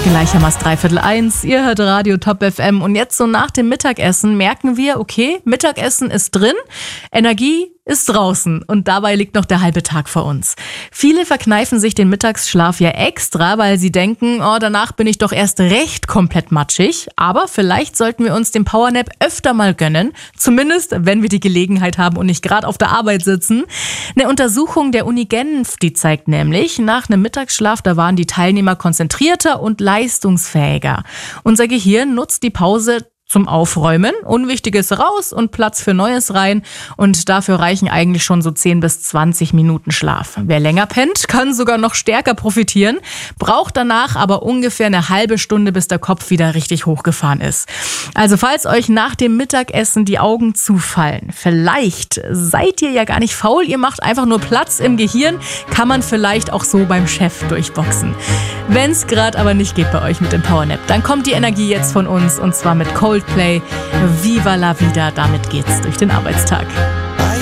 Gleich haben wir es 1:15. Ihr hört Radio Top FM. Und jetzt so nach dem Mittagessen merken wir, okay, Mittagessen ist drin, Energie ist draußen und dabei liegt noch der halbe Tag vor uns. Viele verkneifen sich den Mittagsschlaf ja extra, weil sie denken, oh, danach bin ich doch erst recht komplett matschig. Aber vielleicht sollten wir uns den Powernap öfter mal gönnen, zumindest wenn wir die Gelegenheit haben und nicht gerade auf der Arbeit sitzen. Eine Untersuchung der Uni Genf, die zeigt nämlich, nach einem Mittagsschlaf, da waren die Teilnehmer konzentrierter und leistungsfähiger. Unser Gehirn nutzt die Pause zum Aufräumen, Unwichtiges raus und Platz für Neues rein, und dafür reichen eigentlich schon so 10 bis 20 Minuten Schlaf. Wer länger pennt, kann sogar noch stärker profitieren, braucht danach aber ungefähr eine halbe Stunde, bis der Kopf wieder richtig hochgefahren ist. Also falls euch nach dem Mittagessen die Augen zufallen, vielleicht seid ihr ja gar nicht faul, ihr macht einfach nur Platz im Gehirn, kann man vielleicht auch so beim Chef durchboxen. Wenn's gerade aber nicht geht bei euch mit dem Powernap, dann kommt die Energie jetzt von uns, und zwar mit Coldplay, Viva la Vida, damit geht's durch den Arbeitstag.